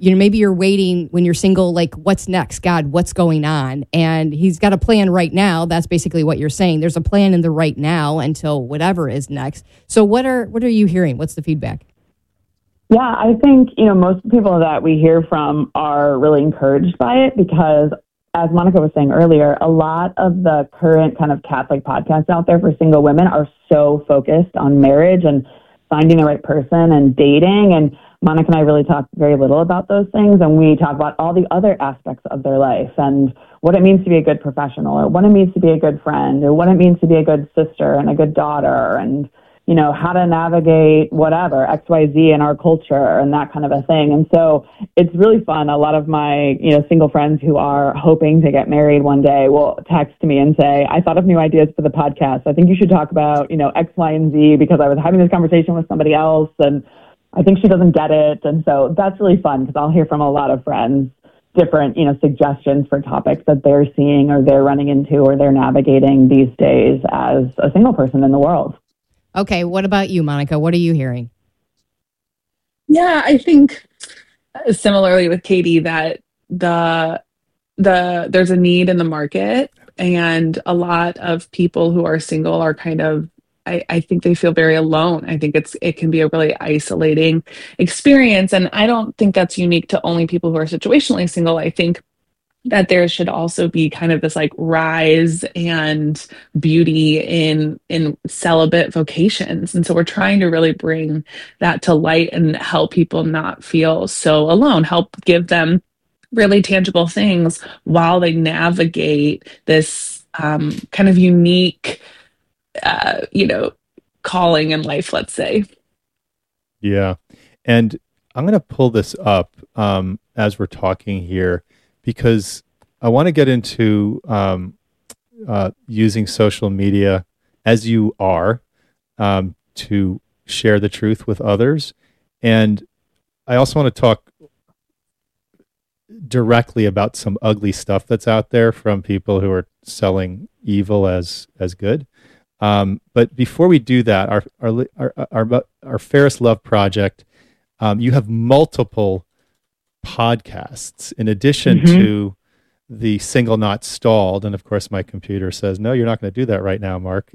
maybe you're waiting when you're single, like, what's next? God, what's going on? And he's got a plan right now. That's basically what you're saying. There's a plan in the right now until whatever is next. So what are you hearing? What's the feedback? Yeah, I think, most people that we hear from are really encouraged by it because, as Monica was saying earlier, a lot of the current kind of Catholic podcasts out there for single women are so focused on marriage and finding the right person and dating. And Monica and I really talk very little about those things. And we talk about all the other aspects of their life and what it means to be a good professional or what it means to be a good friend or what it means to be a good sister and a good daughter and, how to navigate whatever, XYZ in our culture and that kind of a thing. And so it's really fun. A lot of my, single friends who are hoping to get married one day will text me and say, I thought of new ideas for the podcast. I think you should talk about, X, Y, and Z because I was having this conversation with somebody else and I think she doesn't get it. And so that's really fun because I'll hear from a lot of friends different, suggestions for topics that they're seeing or they're running into or they're navigating these days as a single person in the world. Okay, what about you, Monica? What are you hearing? Yeah, I think similarly with Katie that there's a need in the market, and a lot of people who are single are kind of I think they feel very alone. I think it can be a really isolating experience, and I don't think that's unique to only people who are situationally single. I think that there should also be kind of this like rise and beauty in celibate vocations. And so we're trying to really bring that to light and help people not feel so alone, help give them really tangible things while they navigate this kind of unique, calling in life, let's say. Yeah. And I'm going to pull this up as we're talking here, because I want to get into using social media as you are to share the truth with others. And I also want to talk directly about some ugly stuff that's out there from people who are selling evil as good. But before we do that, our Fairest Love Project, you have multiple podcasts in addition to the Single Not Stalled. And of course my computer says, no, you're not going to do that right now, Mark.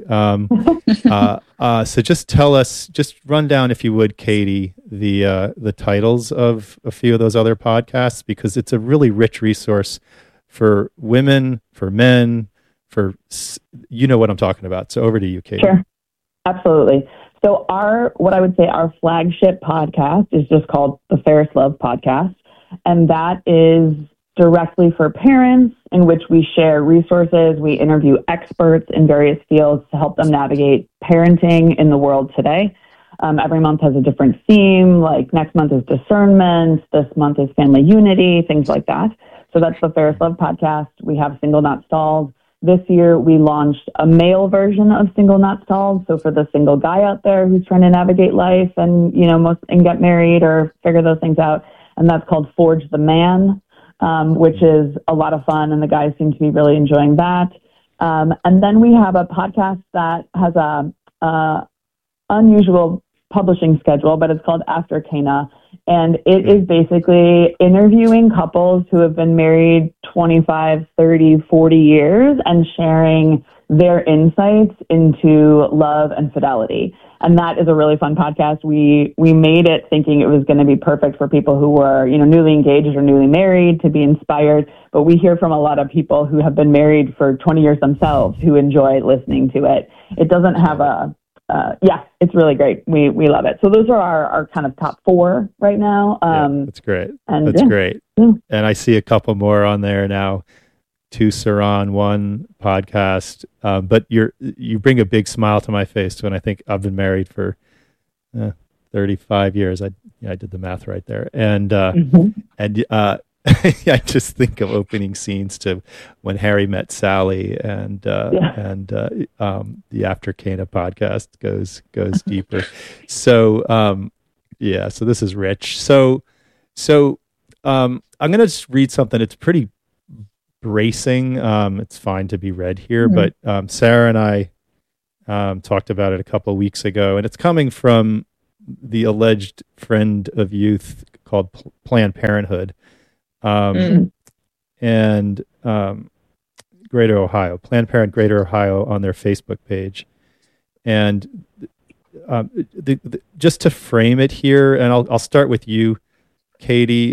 So just run down, if you would, Katie, the titles of a few of those other podcasts, because it's a really rich resource for women, for men, for, what I'm talking about. So over to you, Katie. Sure. Absolutely. So our flagship podcast is just called the Fairest Love Podcast. And that is directly for parents, in which we share resources. We interview experts in various fields to help them navigate parenting in the world today. Every month has a different theme, like next month is discernment, this month is family unity, things like that. So that's the Fairest Love Podcast. We have Single Not Stalled. This year, we launched a male version of Single Not Stalled. So for the single guy out there who's trying to navigate life and, and get married or figure those things out, and that's called Forge the Man, which is a lot of fun, and the guys seem to be really enjoying that. And then we have a podcast that has a unusual publishing schedule, but it's called After Cana, and it is basically interviewing couples who have been married 25, 30, 40 years and sharing their insights into love and fidelity. And that is a really fun podcast. We made it thinking it was going to be perfect for people who were, newly engaged or newly married to be inspired. But we hear from a lot of people who have been married for 20 years themselves who enjoy listening to it. It doesn't have it's really great. We love it. So those are our kind of top four right now. That's great. That's great. Yeah. And I see a couple more on there now. Two Saran, one podcast. But you bring a big smile to my face when I think I've been married for 35 years. I did the math right there. And I just think of opening scenes to When Harry Met Sally, and the After Cana podcast goes deeper. So so this is rich. So I'm going to just read something. It's pretty bracing. It's fine to be read here, but Sarah and I talked about it a couple of weeks ago, and it's coming from the alleged friend of youth called Planned Parenthood, and Greater Ohio, Planned Parenthood Greater Ohio on their Facebook page. And just to frame it here, and I'll start with you, Katie.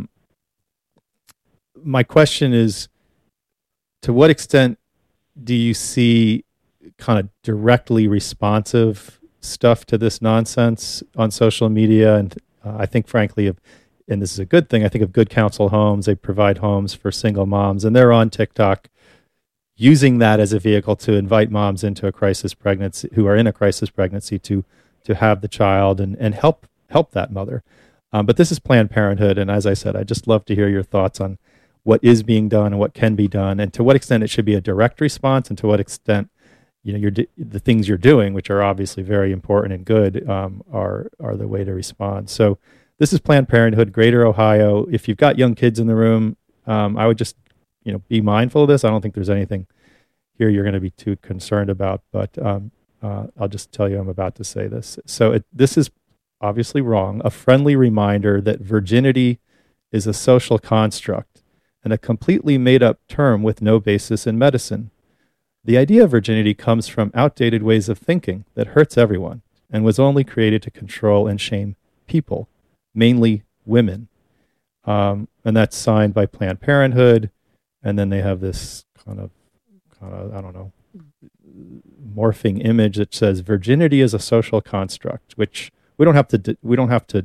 My question is, to what extent do you see kind of directly responsive stuff to this nonsense on social media? And I think, frankly, and this is a good thing, I think of Good Counsel Homes. They provide homes for single moms, and they're on TikTok using that as a vehicle to invite moms into a crisis pregnancy, who are in a crisis pregnancy, to have the child and help that mother. But this is Planned Parenthood, and as I said, I'd just love to hear your thoughts on what is being done and what can be done, and to what extent it should be a direct response, and to what extent, you know, the things you're doing, which are obviously very important and good, are the way to respond. So this is Planned Parenthood, Greater Ohio. If you've got young kids in the room, I would just, you know, be mindful of this. I don't think there's anything here you're going to be too concerned about, but I'll just tell you I'm about to say this. So this is obviously wrong. A friendly reminder that virginity is a social construct and a completely made-up term with no basis in medicine. The idea of virginity comes from outdated ways of thinking that hurts everyone and was only created to control and shame people, mainly women. And that's signed by Planned Parenthood. And then they have this kind of I don't know, morphing image that says virginity is a social construct, which we don't have to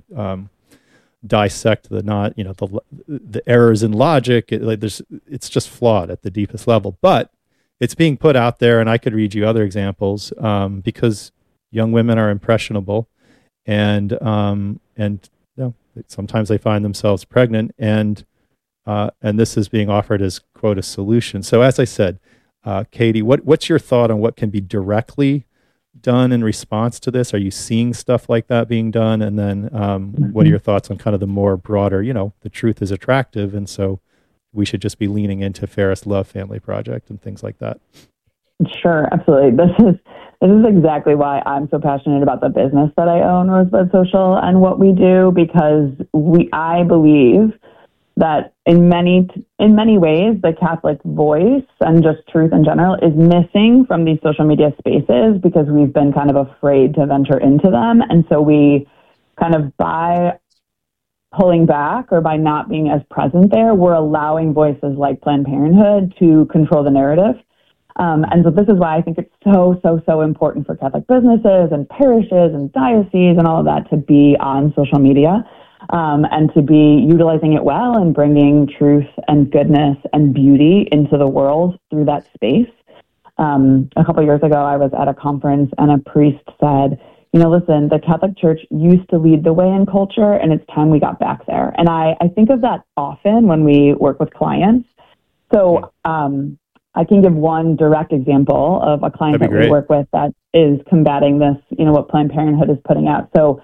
dissect the errors in logic. It's just flawed at the deepest level, but it's being put out there, and I could read you other examples because young women are impressionable, and you know, sometimes they find themselves pregnant, and this is being offered as, quote, a solution. So as I said, Katie, what's your thought on what can be directly done in response to this? Are you seeing stuff like that being done? And then what are your thoughts on kind of the more broader, you know, the truth is attractive, and so we should just be leaning into Fairest Love Family Project and things like that? Sure, absolutely. This is exactly why I'm so passionate about the business that I own, Rosebud Social, and what we do, because I believe that in many ways, the Catholic voice and just truth in general is missing from these social media spaces because we've been kind of afraid to venture into them. And so we kind of, by pulling back or by not being as present there, we're allowing voices like Planned Parenthood to control the narrative. And so this is why I think it's so important for Catholic businesses and parishes and dioceses and all of that to be on social media. And to be utilizing it well and bringing truth and goodness and beauty into the world through that space. A couple of years ago, I was at a conference and a priest said, you know, listen, the Catholic Church used to lead the way in culture, and it's time we got back there. And I think of that often when we work with clients. So I can give one direct example of a client that we work with that is combating this, you know, what Planned Parenthood is putting out. So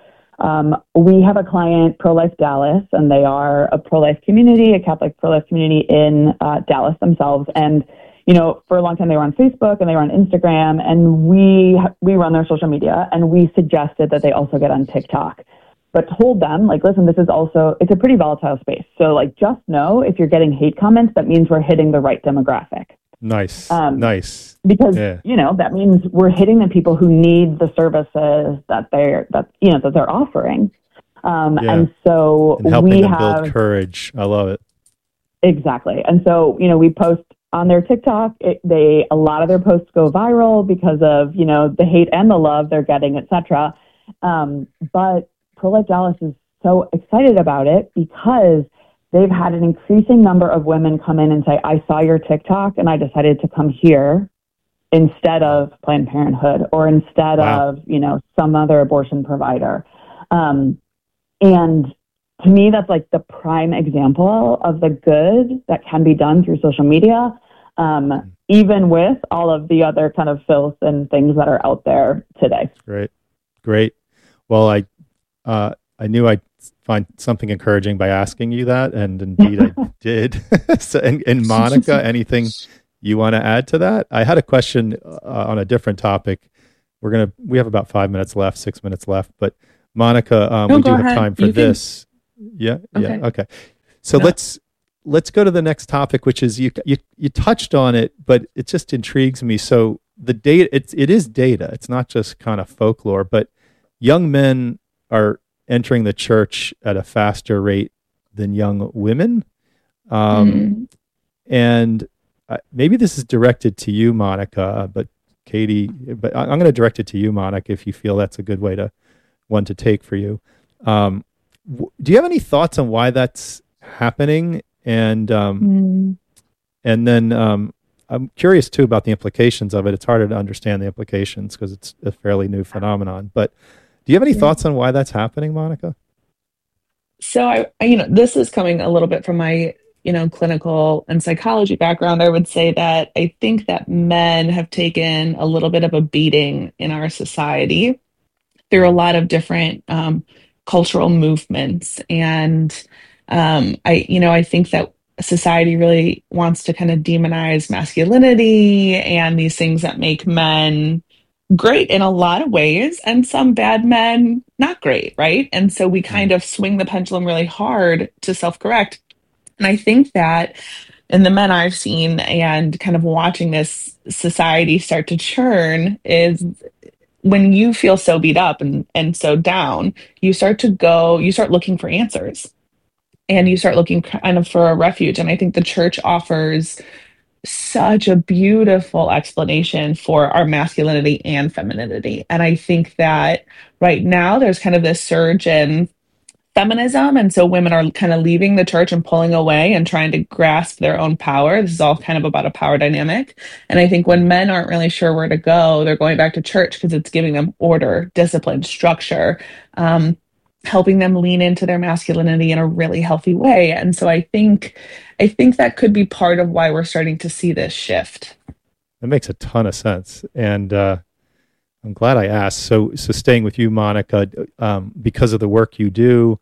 we have a client, Pro-Life Dallas, and they are a pro-life community, a Catholic pro-life community in Dallas themselves. And, you know, for a long time they were on Facebook and they were on Instagram, and we run their social media, and we suggested that they also get on TikTok, but told them, like, listen, it's a pretty volatile space. So, like, just know if you're getting hate comments, that means we're hitting the right demographic. Nice. Because, you know, that means we're hitting the people who need the services that they're offering. And so and helping them build courage. I love it. Exactly. And so, you know, we post on their TikTok, a lot of their posts go viral because of, you know, the hate and the love they're getting, etc. But Pro-Life Dallas is so excited about it because they've had an increasing number of women come in and say, I saw your TikTok and I decided to come here instead of Planned Parenthood or instead of, you know, some other abortion provider. And to me, that's like the prime example of the good that can be done through social media, even with all of the other kind of filth and things that are out there today. Great. Well, I knew I'd find something encouraging by asking you that, and indeed I did. So, and Monica, anything you want to add to that? I had a question on a different topic. We have about 6 minutes left, but Monica, No, we go do have ahead. time for You can- this. Yeah. Okay. Okay. So No. let's go to the next topic, which is you touched on it, but it just intrigues me. So the data, it is data. It's not just kind of folklore, but young men are entering the church at a faster rate than young women. And maybe this is directed to you, Monica, but Katie, but I'm going to direct it to you, Monica, if you feel that's a good one to take for you. Do you have any thoughts on why that's happening? And then I'm curious too about the implications of it. It's harder to understand the implications because it's a fairly new phenomenon. But do you have any thoughts on why that's happening, Monica? So I, this is coming a little bit from my, clinical and psychology background. I would say that I think that men have taken a little bit of a beating in our society through a lot of different cultural movements. And I think that society really wants to kind of demonize masculinity and these things that make men great in a lot of ways and some bad men not great, right? And so we kind of swing the pendulum really hard to self-correct. And I think that in the men I've seen and kind of watching this society start to churn is when you feel so beat up and so down, you start looking for answers and you start looking kind of for a refuge. And I think the church offers such a beautiful explanation for our masculinity and femininity. And I think that right now there's kind of this surge in feminism. And so women are kind of leaving the church and pulling away and trying to grasp their own power. This is all kind of about a power dynamic. And I think when men aren't really sure where to go, they're going back to church because it's giving them order, discipline, structure, helping them lean into their masculinity in a really healthy way. And so I think that could be part of why we're starting to see this shift. That makes a ton of sense. And I'm glad I asked. So staying with you, Monica, because of the work you do,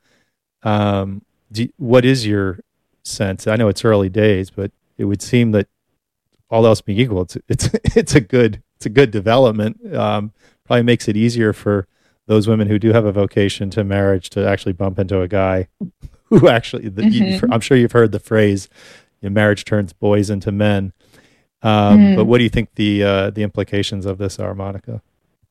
what is your sense? I know it's early days, but it would seem that all else being equal, it's a good development. Probably makes it easier for those women who do have a vocation to marriage to actually bump into a guy who actually, I'm sure you've heard the phrase, marriage turns boys into men. But what do you think the implications of this are, Monica?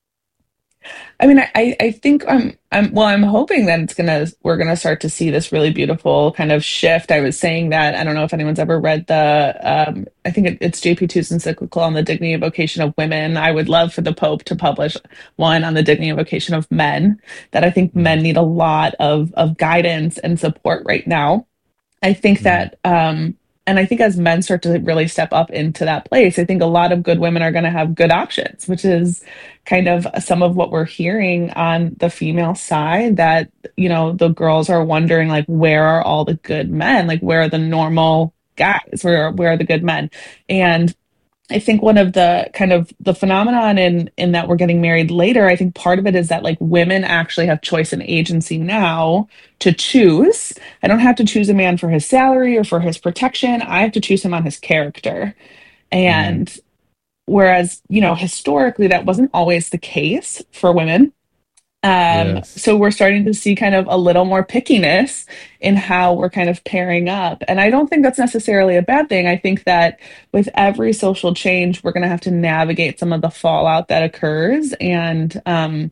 I mean, I think I'm hoping that we're gonna start to see this really beautiful kind of shift. I was saying that, I don't know if anyone's ever read I think it's JP2's encyclical on the dignity and vocation of women. I would love for the Pope to publish one on the dignity and vocation of men, that I think men need a lot of guidance and support right now. I think that, and I think as men start to really step up into that place, I think a lot of good women are going to have good options, which is kind of some of what we're hearing on the female side, that, the girls are wondering, like, where are all the good men? Like, where are the normal guys? Where are the good men? And I think one of the kind of the phenomenon in that we're getting married later, I think part of it is that, like, women actually have choice and agency now to choose. I don't have to choose a man for his salary or for his protection. I have to choose him on his character. And whereas, historically that wasn't always the case for women. Yes. So we're starting to see kind of a little more pickiness in how we're kind of pairing up. And I don't think that's necessarily a bad thing. I think that with every social change, we're going to have to navigate some of the fallout that occurs. And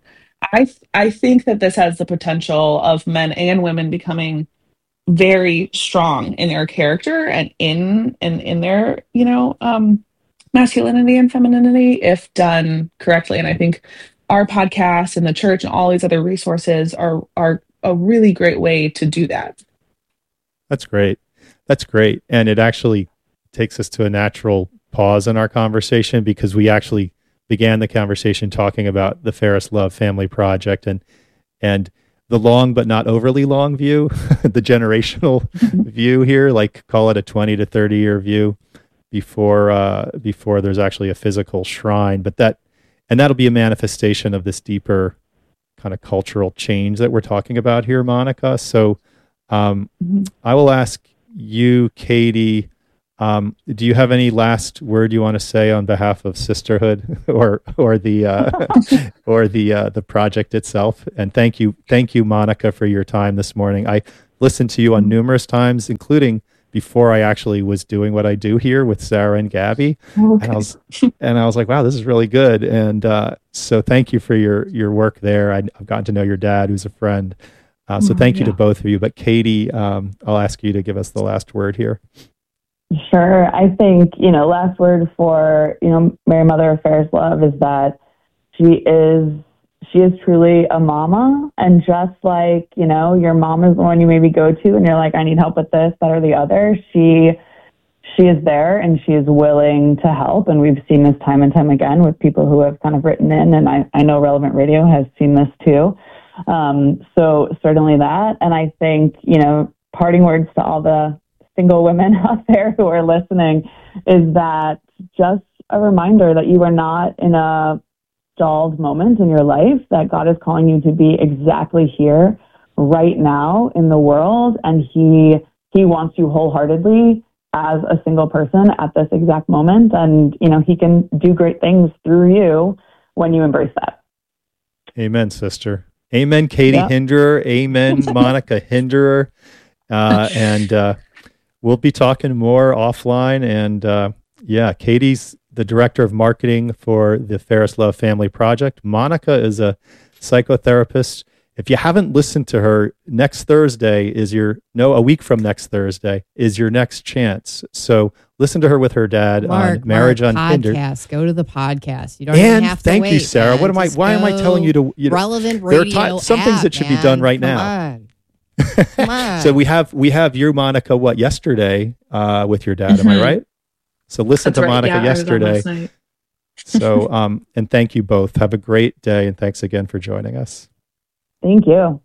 I think that this has the potential of men and women becoming very strong in their character and in their, masculinity and femininity if done correctly. And I think our podcast and the church and all these other resources are a really great way to do that. That's great. And it actually takes us to a natural pause in our conversation, because we actually began the conversation talking about the Ferris Love Family Project and the long but not overly long view, the generational view here, like call it a 20 to 30 year view before there's actually a physical shrine. But that'll be a manifestation of this deeper kind of cultural change that we're talking about here, Monica. So I will ask you, Katie, Do you have any last word you want to say on behalf of sisterhood or the or the project itself? And thank you, Monica, for your time this morning. I listened to you on numerous times, including before I actually was doing what I do here with Sarah and Gabby. Okay. And I was like, wow, this is really good. And so thank you for your work there. I've gotten to know your dad, who's a friend. So thank you to both of you. But Katie, I'll ask you to give us the last word here. Sure. I think, last word for, Mary Mother of Fairest Love is that she is truly a mama. And just like, your mom is the one you maybe go to and you're like, I need help with this, that, or the other. She is there and she is willing to help. And we've seen this time and time again with people who have kind of written in. And I know Relevant Radio has seen this too. So certainly that. And I think, parting words to all the single women out there who are listening is that just a reminder that you are not in a stalled moment in your life, that God is calling you to be exactly here right now in the world. And he wants you wholeheartedly as a single person at this exact moment. And, he can do great things through you when you embrace that. Amen, sister. Amen, Katie Hinderer. Amen, Monica Hinderer. And we'll be talking more offline. And Katie's the director of marketing for the Fairest Love Family Project. Monica is a psychotherapist. If you haven't listened to her, next Thursday a week from next Thursday is your next chance. So listen to her with her dad on Marriage Unhindered. Podcast. Go to the podcast. You don't even have to wait. Thank you, Sarah. Man. Why am I telling you to? Relevant Radio. There are some things that should be done right now. Come on. So we have your Monica yesterday with your dad. Am I right? So listen to Monica yesterday. So and thank you both. Have a great day and thanks again for joining us. Thank you.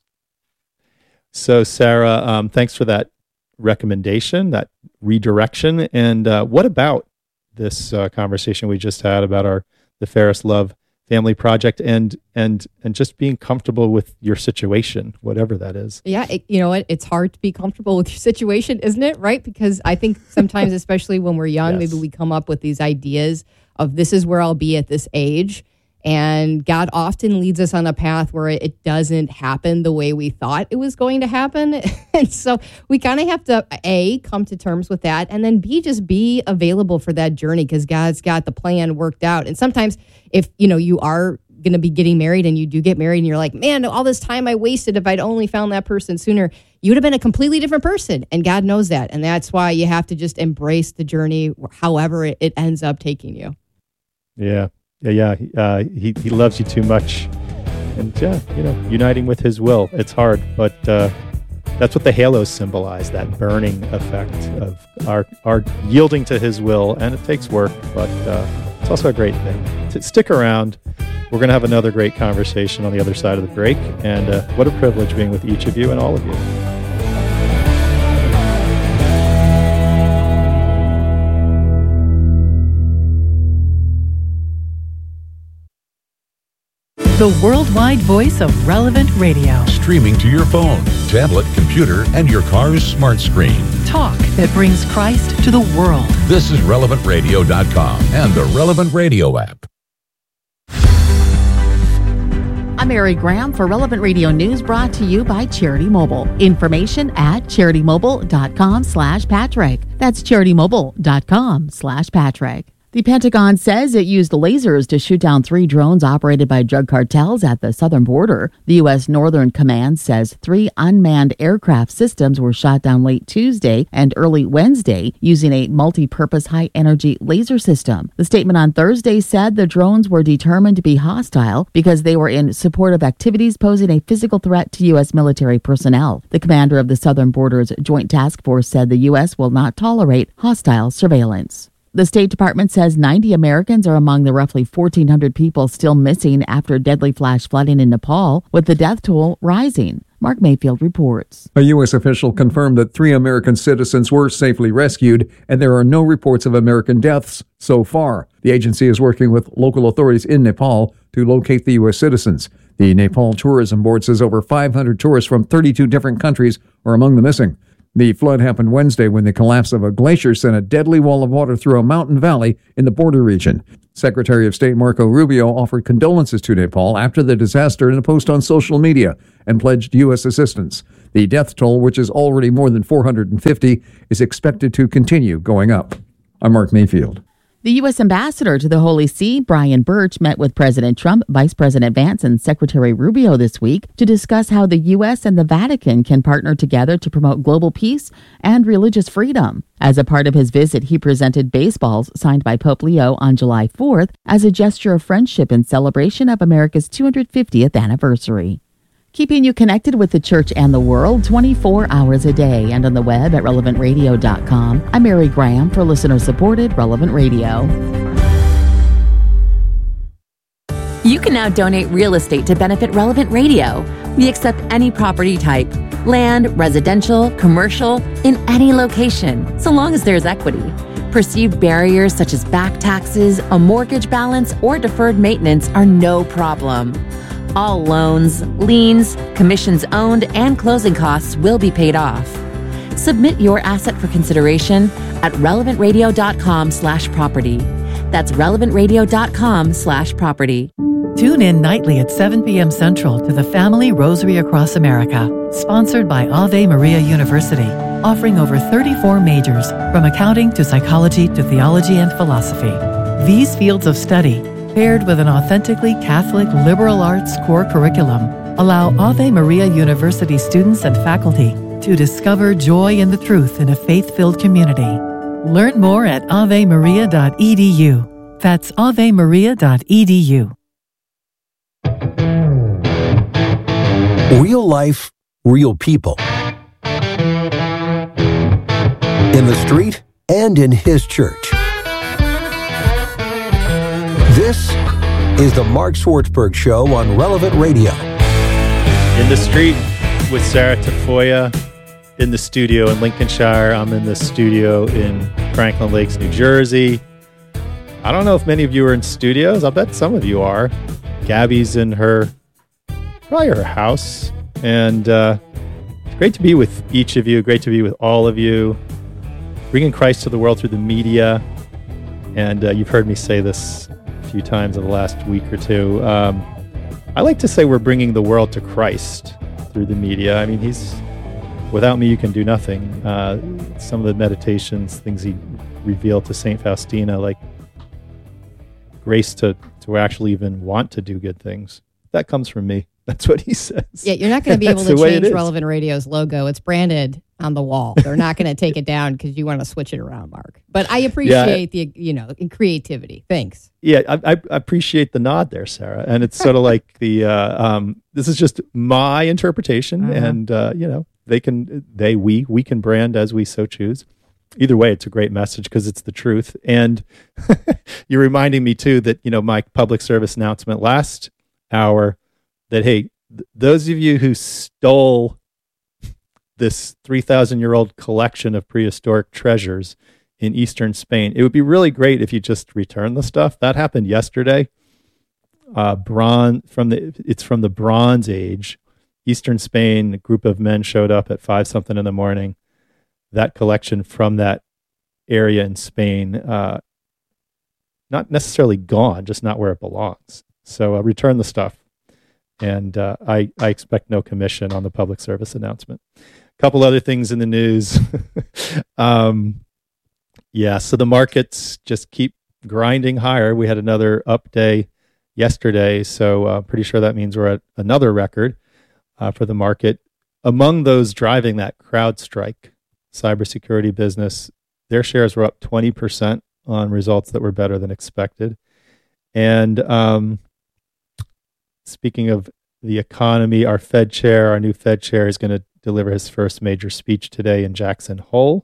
So Sarah, thanks for that recommendation, that redirection. And what about this conversation we just had about the Fairest Love Family Project and just being comfortable with your situation, whatever that is? Yeah, you know what? It's hard to be comfortable with your situation, isn't it? Right? Because I think sometimes, especially when we're young, maybe we come up with these ideas of this is where I'll be at this age. And God often leads us on a path where it doesn't happen the way we thought it was going to happen. And so we kind of have to, A, come to terms with that, and then B, just be available for that journey because God's got the plan worked out. And sometimes if, you are going to be getting married and you do get married and you're like, man, all this time I wasted, if I'd only found that person sooner, you would have been a completely different person. And God knows that. And that's why you have to just embrace the journey, however it ends up taking you. Yeah. He loves you too much, and uniting with His will. It's hard, but that's what the halos symbolize, that burning effect of our yielding to His will, and it takes work, but it's also a great thing. Stick around. We're going to have another great conversation on the other side of the break, and what a privilege being with each of you and all of you. The worldwide voice of Relevant Radio. Streaming to your phone, tablet, computer, and your car's smart screen. Talk that brings Christ to the world. This is RelevantRadio.com and the Relevant Radio app. I'm Mary Graham for Relevant Radio News, brought to you by Charity Mobile. Information at CharityMobile.com/Patrick. That's CharityMobile.com/Patrick. The Pentagon says it used lasers to shoot down 3 drones operated by drug cartels at the southern border. The U.S. Northern Command says 3 unmanned aircraft systems were shot down late Tuesday and early Wednesday using a multi-purpose high-energy laser system. The statement on Thursday said the drones were determined to be hostile because they were in support of activities posing a physical threat to U.S. military personnel. The commander of the Southern Border's Joint Task Force said the U.S. will not tolerate hostile surveillance. The State Department says 90 Americans are among the roughly 1,400 people still missing after deadly flash flooding in Nepal, with the death toll rising. Mark Mayfield reports. A U.S. official confirmed that 3 American citizens were safely rescued, and there are no reports of American deaths so far. The agency is working with local authorities in Nepal to locate the U.S. citizens. The Nepal Tourism Board says over 500 tourists from 32 different countries are among the missing. The flood happened Wednesday when the collapse of a glacier sent a deadly wall of water through a mountain valley in the border region. Secretary of State Marco Rubio offered condolences to Nepal after the disaster in a post on social media and pledged U.S. assistance. The death toll, which is already more than 450, is expected to continue going up. I'm Mark Mayfield. The U.S. Ambassador to the Holy See, Brian Birch, met with President Trump, Vice President Vance, and Secretary Rubio this week to discuss how the U.S. and the Vatican can partner together to promote global peace and religious freedom. As a part of his visit, he presented baseballs signed by Pope Leo on July 4th as a gesture of friendship in celebration of America's 250th anniversary. Keeping you connected with the church and the world 24 hours a day and on the web at relevantradio.com. I'm Mary Graham for listener-supported Relevant Radio. You can now donate real estate to benefit Relevant Radio. We accept any property type, land, residential, commercial, in any location, so long as there's equity. Perceived barriers such as back taxes, a mortgage balance, or deferred maintenance are no problem. All loans, liens, commissions owned, and closing costs will be paid off. Submit your asset for consideration at relevantradio.com/property. That's relevantradio.com/property. Tune in nightly at 7 p.m. Central to the Family Rosary Across America, sponsored by Ave Maria University, offering over 34 majors, from accounting to psychology to theology and philosophy. These fields of study, paired with an authentically Catholic liberal arts core curriculum, allow Ave Maria University students and faculty to discover joy in the truth in a faith-filled community. Learn more at avemaria.edu. That's avemaria.edu. Real life, real people. In the street and in his church. This is the Mark Swartzberg Show on Relevant Radio. In the street with Sarah Tafoya, in the studio in Lincolnshire. I'm in the studio in Franklin Lakes, New Jersey. I don't know if many of you are in studios. I'll bet some of you are. Gabby's in probably her house. And it's great to be with each of you. Great to be with all of you. Bringing Christ to the world through the media. And you've heard me say this a few times in the last week or two. I like to say we're bringing the world to Christ through the media. I mean, without me, you can do nothing. Some of the meditations, things he revealed to St. Faustina, like grace to actually even want to do good things. That comes from me. That's what he says. Yeah, you're not going to be able to change Relevant Radio's logo. It's branded on the wall. They're not going to take it down because you want to switch it around, Mark. But I appreciate the creativity. Thanks. Yeah, I appreciate the nod there, Sarah. And it's sort of like this is just my interpretation, and we can brand as we so choose. Either way, it's a great message because it's the truth. And you're reminding me too that my public service announcement last hour that, hey, those of you who stole this 3,000-year-old collection of prehistoric treasures in eastern Spain, it would be really great if you just return the stuff. That happened yesterday. It's from the Bronze Age. Eastern Spain, a group of men showed up at 5-something in the morning. That collection from that area in Spain, not necessarily gone, just not where it belongs. So return the stuff. And I expect no commission on the public service announcement. A couple other things in the news. So the markets just keep grinding higher. We had another up day yesterday, so I'm pretty sure that means we're at another record for the market. Among those driving that CrowdStrike cybersecurity business, their shares were up 20% on results that were better than expected. And speaking of the economy, our new Fed chair is going to deliver his first major speech today in Jackson Hole.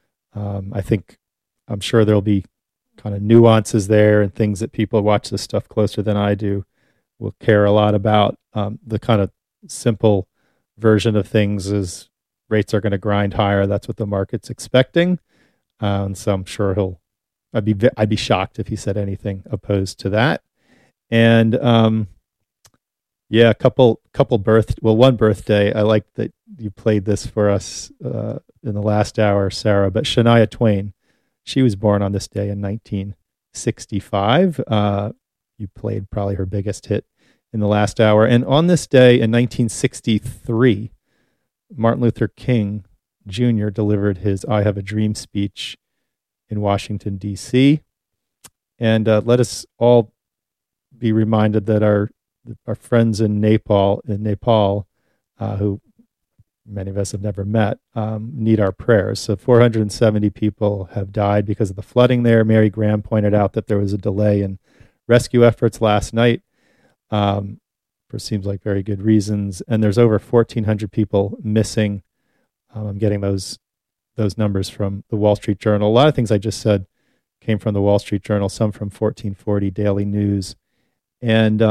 I'm sure there'll be kind of nuances there and things that people who watch this stuff closer than I do will care a lot about. The kind of simple version of things is rates are going to grind higher. That's what the market's expecting. And so I'm sure I'd be shocked if he said anything opposed to that. And Yeah, one birthday. I like that you played this for us in the last hour, Sarah. But Shania Twain, she was born on this day in 1965. You played probably her biggest hit in the last hour. And on this day in 1963, Martin Luther King Jr. delivered his "I Have a Dream" speech in Washington, D.C. And let us all be reminded that our friends in Nepal, who many of us have never met, need our prayers. So 470 people have died because of the flooding there. Mary Graham pointed out that there was a delay in rescue efforts last night for seems like very good reasons. And there's over 1,400 people missing. I'm getting those numbers from the Wall Street Journal. A lot of things I just said came from the Wall Street Journal, some from 1440 Daily News. And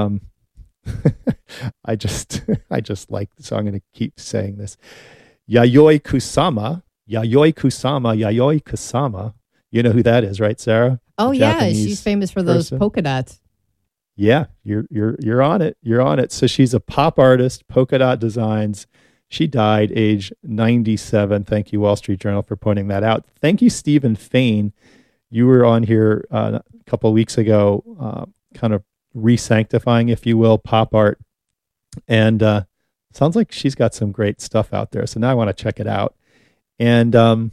I just like this, so I'm going to keep saying this. Yayoi Kusama. You know who that is, right, Sarah? Oh yeah, she's famous for those polka dots. Yeah, you're on it. You're on it. So she's a pop artist, polka dot designs. She died age 97. Thank you, Wall Street Journal, for pointing that out. Thank you, Stephen Fain. You were on here a couple of weeks ago, kind of re-sanctifying, if you will, pop art. And sounds like she's got some great stuff out there. So now I want to check it out. And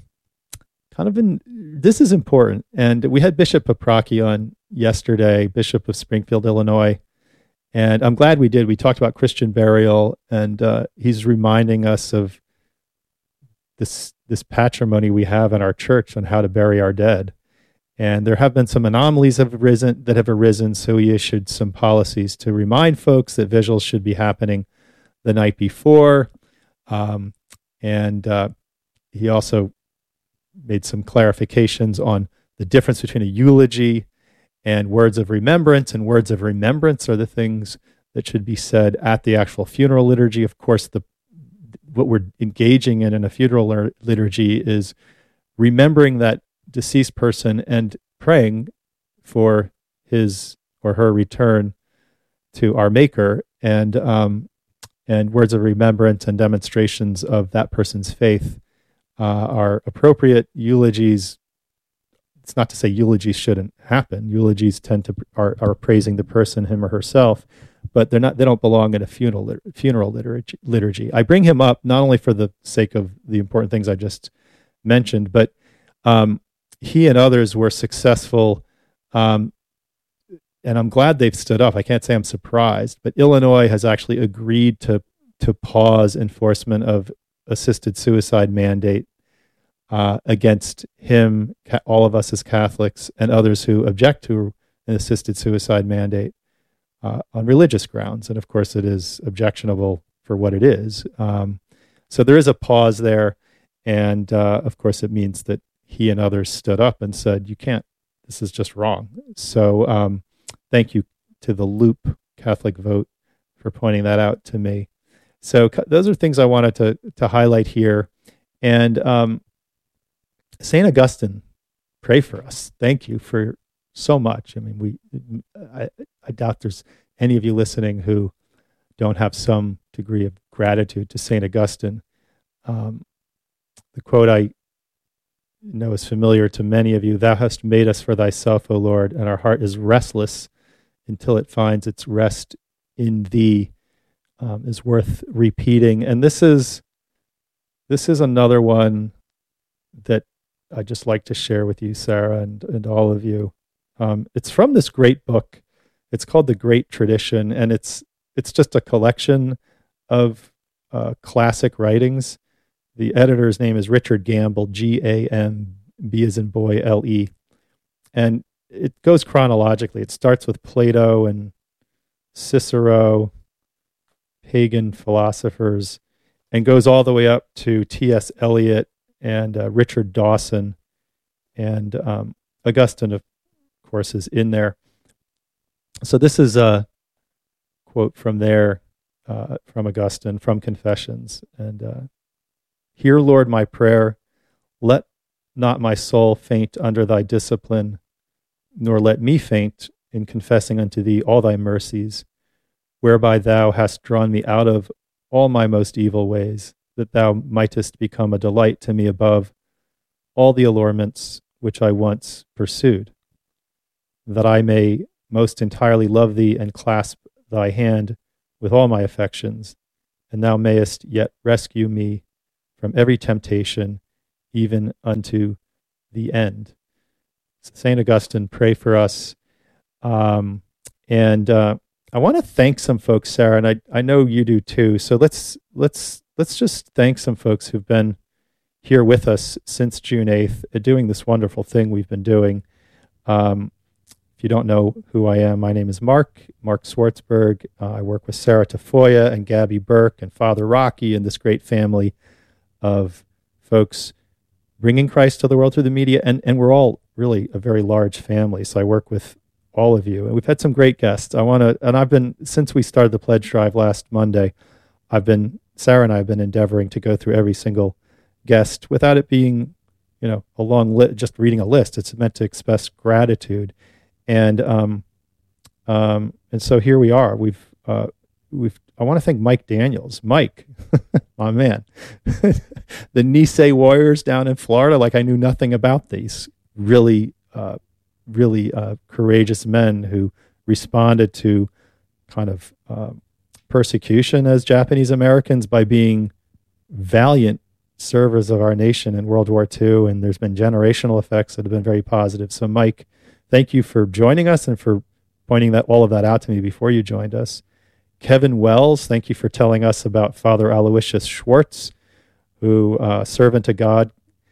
this is important. And we had Bishop Paprocki on yesterday, Bishop of Springfield, Illinois. And I'm glad we did. We talked about Christian burial, and he's reminding us of this patrimony we have in our church on how to bury our dead. And there have been some anomalies that have arisen, so he issued some policies to remind folks that visuals should be happening the night before. And he also made some clarifications on the difference between a eulogy and words of remembrance. And words of remembrance are the things that should be said at the actual funeral liturgy. Of course, what we're engaging in a funeral liturgy is remembering that deceased person and praying for his or her return to our Maker, and words of remembrance and demonstrations of that person's faith are appropriate. Eulogies, it's not to say eulogies shouldn't happen. Eulogies are praising the person, him or herself, but they don't belong in a funeral liturgy. I bring him up not only for the sake of the important things I just mentioned, but he and others were successful, and I'm glad they've stood up. I can't say I'm surprised, but Illinois has actually agreed to pause enforcement of assisted suicide mandate against him, all of us as Catholics, and others who object to an assisted suicide mandate on religious grounds. And of course, it is objectionable for what it is. So there is a pause there, and of course, it means that he and others stood up and said, "You can't. This is just wrong." So thank you to the Loop Catholic Vote for pointing that out to me. So those are things I wanted to highlight here. And St. Augustine, pray for us. Thank you for so much. I mean, I doubt there's any of you listening who don't have some degree of gratitude to St. Augustine. The quote I know is familiar to many of you: "Thou hast made us for thyself, O Lord, and our heart is restless until it finds its rest in thee," is worth repeating. And this is another one that I just like to share with you, Sarah, and all of you. It's from this great book. It's called The Great Tradition, and it's just a collection of classic writings. The editor's name is Richard Gamble, G-A-M-B as in boy, L-E. And it goes chronologically. It starts with Plato and Cicero, pagan philosophers, and goes all the way up to T.S. Eliot and Richard Dawson. And Augustine, of course, is in there. So this is a quote from there, from Augustine, from Confessions. And "Hear, Lord, my prayer. Let not my soul faint under thy discipline, nor let me faint in confessing unto thee all thy mercies. whereby thou hast drawn me out of all my most evil ways, that thou mightest become a delight to me above all the allurements which I once pursued, that I may most entirely love thee and clasp thy hand with all my affections, and thou mayest yet rescue me from every temptation, even unto the end. St. Augustine, pray for us. I want to thank some folks, Sarah, and I know you do too. So let's just thank some folks who've been here with us since June 8th, doing this wonderful thing we've been doing. If you don't know who I am, my name is Mark Swartzberg. I work with Sarah Tafoya and Gabby Burke and Father Rocky and this great family of folks bringing Christ to the world through the media. And we're all really a very large family. So I work with all of you. And we've had some great guests. I've been, since we started the pledge drive last Monday, Sarah and I have been endeavoring to go through every single guest without it being, a long list, just reading a list. It's meant to express gratitude. And so here we are. I want to thank Mike Daniels. Mike, my man, the Nisei Warriors down in Florida. Like, I knew nothing about these really courageous men who responded to kind of persecution as Japanese Americans by being valiant servers of our nation in World War II. And there's been generational effects that have been very positive. So, Mike, thank you for joining us and for pointing all of that out to me before you joined us. Kevin Wells, thank you for telling us about Father Aloysius Schwartz, who servant to God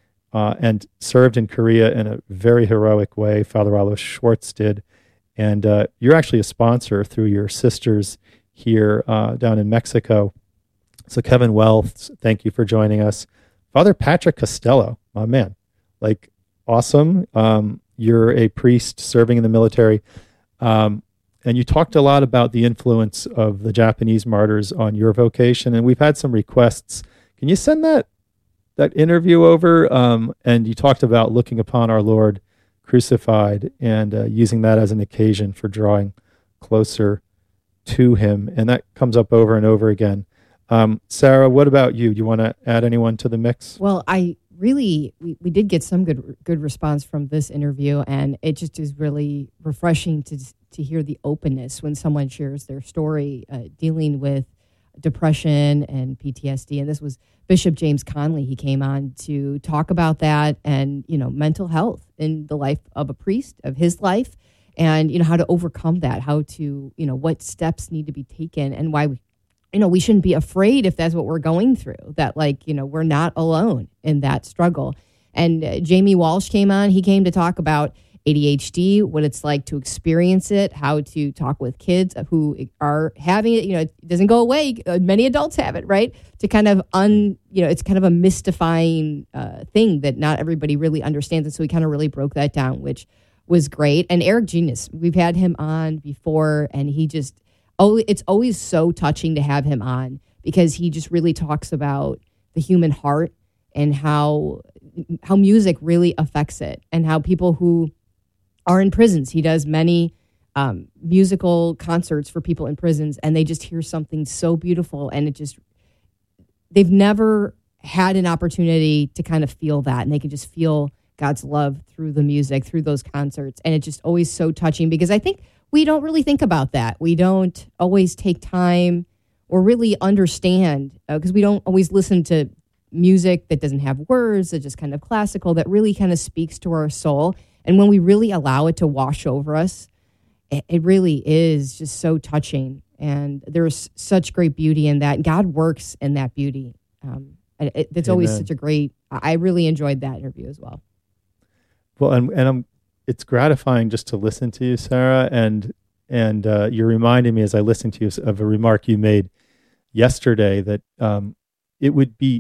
and served in Korea in a very heroic way. Father Aloysius Schwartz did. And you're actually a sponsor through your sisters here down in Mexico. So Kevin Wells, thank you for joining us. Father Patrick Costello, my man, like, awesome. You're a priest serving in the military. And you talked a lot about the influence of the Japanese martyrs on your vocation. And we've had some requests. Can you send that interview over? And you talked about looking upon our Lord crucified and using that as an occasion for drawing closer to him. And that comes up over and over again. Sarah, what about you? Do you want to add anyone to the mix? Well, we did get some good response from this interview, and it just is really refreshing to hear the openness when someone shares their story dealing with depression and PTSD. And this was Bishop James Conley. He came on to talk about that and, mental health in the life of a priest, of his life, and, how to overcome that, how to, what steps need to be taken, and why we shouldn't be afraid if that's what we're going through, that we're not alone in that struggle. And Jamie Walsh came on. He came to talk about ADHD, what it's like to experience it, how to talk with kids who are having it. It doesn't go away. Many adults have it, right? To kind of it's kind of a mystifying thing that not everybody really understands. And so he kind of really broke that down, which was great. And Eric Genius, we've had him on before, and he just, it's always so touching to have him on because he just really talks about the human heart and how music really affects it, and how people who are in prisons, he does many musical concerts for people in prisons, and they just hear something so beautiful, and they've never had an opportunity to kind of feel that, and they can just feel God's love through the music, through those concerts, and it's just always so touching because I think we don't really think about that. We don't always take time or really understand because we don't always listen to music that doesn't have words, that just kind of classical, that really kind of speaks to our soul. And when we really allow it to wash over us, it really is just so touching. And there's such great beauty in that. God works in that beauty. It's always such a great, I really enjoyed that interview as well. Well, and it's gratifying just to listen to you, Sarah, and you're reminding me as I listen to you of a remark you made yesterday that it would be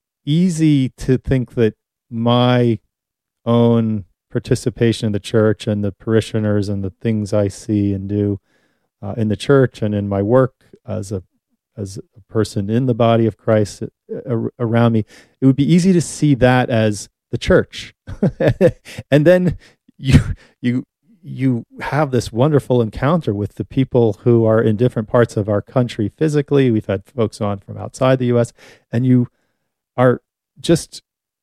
easy to think that my own participation in the church and the parishioners and the things I see and do in the church and in my work as a person in the body of Christ around me, it would be easy to see that as the church. And then you you have this wonderful encounter with the people who are in different parts of our country physically. We've had folks on from outside the U.S., and you are just,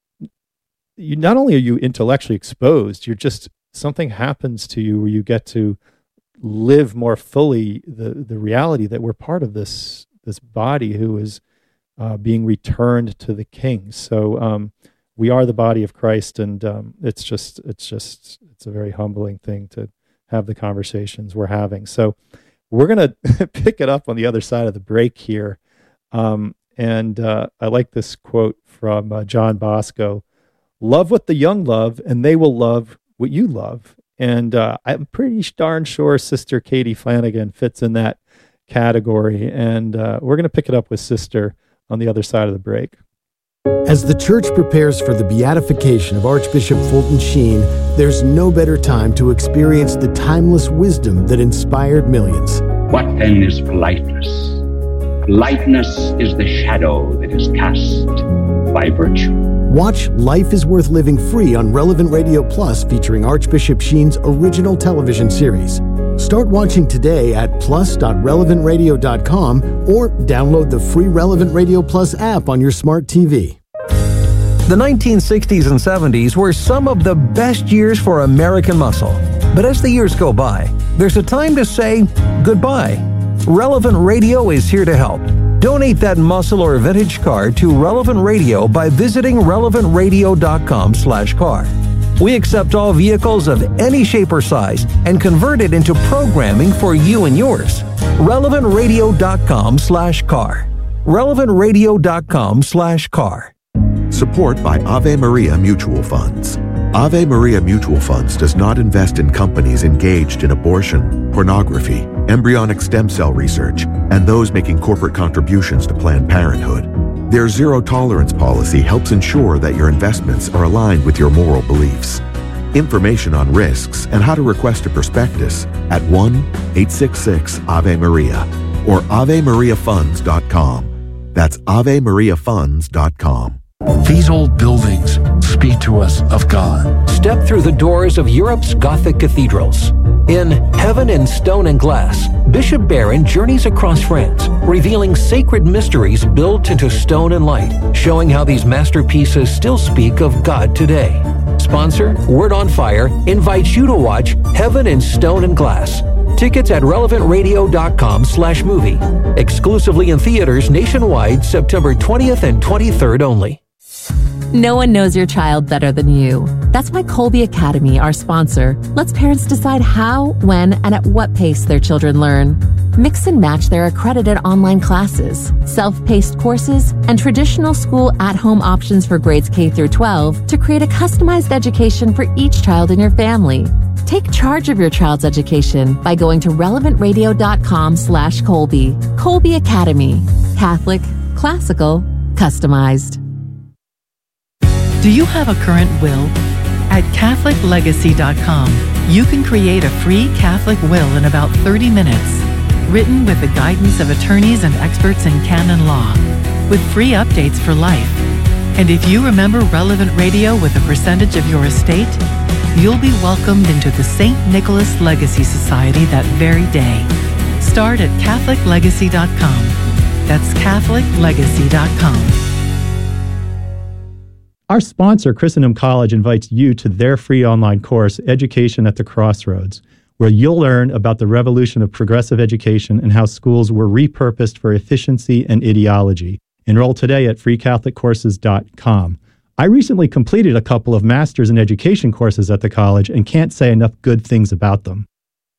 you not only are you intellectually exposed, you're just, something happens to you where you get to live more fully the reality that we're part of this body who is being returned to the King. So we are the body of Christ, and it's a very humbling thing to have the conversations we're having. So we're going to pick it up on the other side of the break here. And I like this quote from John Bosco: "Love what the young love, and they will love what you love." And I'm pretty darn sure Sister Katie Flanagan fits in that category. And we're going to pick it up with Sister on the other side of the break. As the church prepares for the beatification of Archbishop Fulton Sheen, there's no better time to experience the timeless wisdom that inspired millions. What then is politeness? Politeness is the shadow that is cast by virtue. Watch Life is Worth Living free on Relevant Radio Plus, featuring Archbishop Sheen's original television series. Start watching today at plus.relevantradio.com or download the free Relevant Radio Plus app on your smart TV. The 1960s and 70s were some of the best years for American muscle. But as the years go by, there's a time to say goodbye. Relevant Radio is here to help. Donate that muscle or vintage car to Relevant Radio by visiting relevantradio.com/car. We accept all vehicles of any shape or size and convert it into programming for you and yours. relevantradio.com/car. relevantradio.com/car. Support by Ave Maria Mutual Funds. Ave Maria Mutual Funds does not invest in companies engaged in abortion, pornography, embryonic stem cell research, and those making corporate contributions to Planned Parenthood. Their zero-tolerance policy helps ensure that your investments are aligned with your moral beliefs. Information on risks and how to request a prospectus at 1-866-AVE-MARIA or AveMariaFunds.com. That's AveMariaFunds.com. These old buildings speak to us of God. Step through the doors of Europe's Gothic cathedrals. In Heaven in Stone and Glass, Bishop Barron journeys across France, revealing sacred mysteries built into stone and light, showing how these masterpieces still speak of God today. Sponsor, Word on Fire, invites you to watch Heaven in Stone and Glass. Tickets at relevantradio.com/movie. Exclusively in theaters nationwide, September 20th and 23rd only. No one knows your child better than you. That's why Colby Academy, our sponsor, lets parents decide how, when, and at what pace their children learn. Mix and match their accredited online classes, self-paced courses, and traditional school at-home options for grades K through 12 to create a customized education for each child in your family. Take charge of your child's education by going to relevantradio.com/Colby. Colby Academy. Catholic, classical, customized. Do you have a current will? At CatholicLegacy.com, you can create a free Catholic will in about 30 minutes, written with the guidance of attorneys and experts in canon law, with free updates for life. And if you remember Relevant Radio with a percentage of your estate, you'll be welcomed into the St. Nicholas Legacy Society that very day. Start at CatholicLegacy.com. That's CatholicLegacy.com. Our sponsor, Christendom College, invites you to their free online course, Education at the Crossroads, where you'll learn about the revolution of progressive education and how schools were repurposed for efficiency and ideology. Enroll today at freecatholiccourses.com. I recently completed a couple of Masters in Education courses at the college and can't say enough good things about them.